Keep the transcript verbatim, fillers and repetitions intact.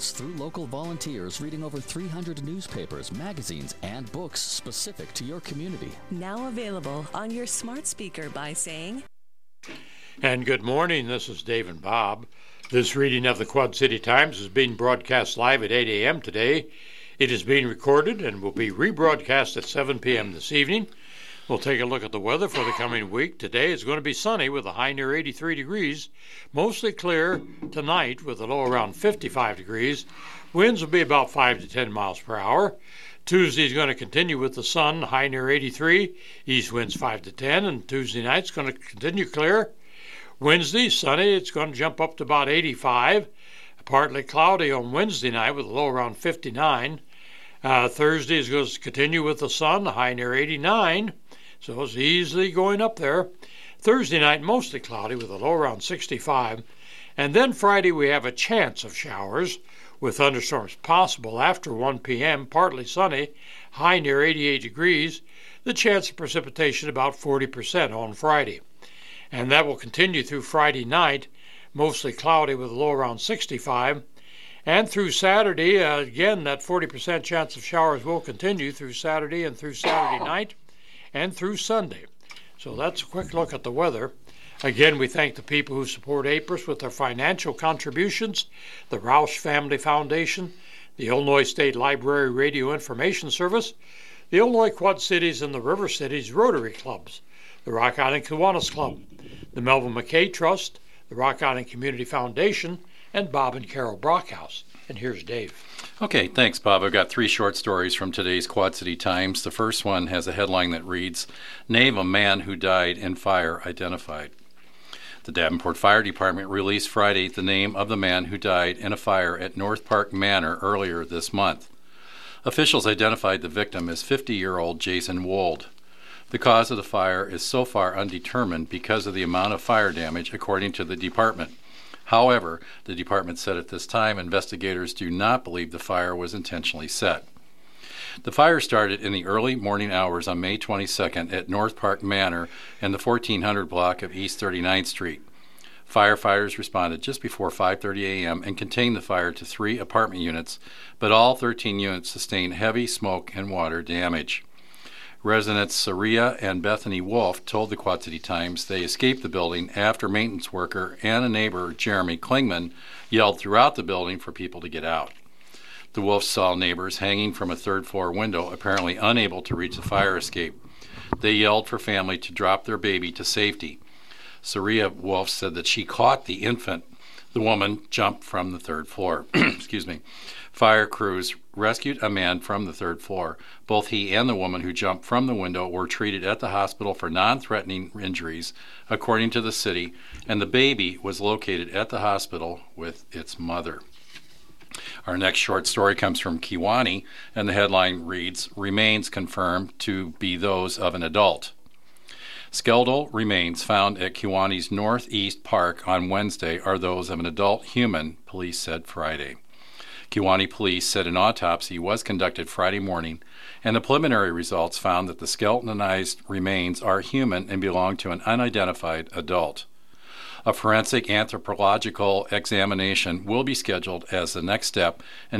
news through local volunteers reading over three hundred newspapers, magazines, and books specific to your community. Now available on your smart speaker by saying... And good morning, this is Dave and Bob. This reading of the Quad City Times is being broadcast live at eight a.m. today. It is being recorded and will be rebroadcast at seven p.m. this evening. We'll take a look at the weather for the coming week. Today is going to be sunny with a high near eighty-three degrees. Mostly clear tonight with a low around fifty-five degrees. Winds will be about five to ten miles per hour. Tuesday is going to continue with the sun, high near eighty-three. East winds five to ten. And Tuesday night is going to continue clear. Wednesday, sunny. It's going to jump up to about eighty-five. Partly cloudy on Wednesday night with a low around fifty-nine. Uh, Thursday is going to continue with the sun, high near eighty-nine. So it's easily going up there. Thursday night, mostly cloudy with a low around sixty-five. And then Friday, we have a chance of showers with thunderstorms possible after one p.m., partly sunny, high near eighty-eight degrees. The chance of precipitation about forty percent on Friday. And that will continue through Friday night, mostly cloudy with a low around sixty-five. And through Saturday, uh, again, that forty percent chance of showers will continue through Saturday and through Saturday night and through Sunday. So that's a quick look at the weather. Again, we thank the people who support A P R S with their financial contributions, the Roush Family Foundation, the Illinois State Library Radio Information Service, the Illinois Quad Cities and the River Cities Rotary Clubs, the Rock Island Kiwanis Club, the Melvin McKay Trust, the Rock Island Community Foundation, and Bob and Carol Brockhouse. And here's Dave. Okay, thanks, Bob. I've got three short stories from today's Quad City Times. The first one has a headline that reads, Name a man who died in fire identified. The Davenport Fire Department released Friday the name of the man who died in a fire at North Park Manor earlier this month. Officials identified the victim as fifty-year-old Jason Wold. The cause of the fire is so far undetermined because of the amount of fire damage, according to the department. However, the department said at this time investigators do not believe the fire was intentionally set. The fire started in the early morning hours on May twenty-second at North Park Manor in the fourteen hundred block of East thirty-ninth Street. Firefighters responded just before five thirty a.m. and contained the fire to three apartment units, but all thirteen units sustained heavy smoke and water damage. Residents Saria and Bethany Wolf told the Quad City Times they escaped the building after maintenance worker and a neighbor, Jeremy Klingman, yelled throughout the building for people to get out. The Wolves saw neighbors hanging from a third-floor window, apparently unable to reach the fire escape. They yelled for family to drop their baby to safety. Saria Wolf said that she caught the infant. The woman jumped from the third floor. Excuse me. Fire crews rescued a man from the third floor. Both he and the woman who jumped from the window were treated at the hospital for non-threatening injuries, according to the city, and the baby was located at the hospital with its mother. Our next short story comes from Kewanee, and the headline reads, Remains confirmed to be those of an adult. Skeletal remains found at Kewanee's Northeast Park on Wednesday are those of an adult human, police said Friday. Kewanee police said an autopsy was conducted Friday morning, and the preliminary results found that the skeletonized remains are human and belong to an unidentified adult. A forensic anthropological examination will be scheduled as the next step, and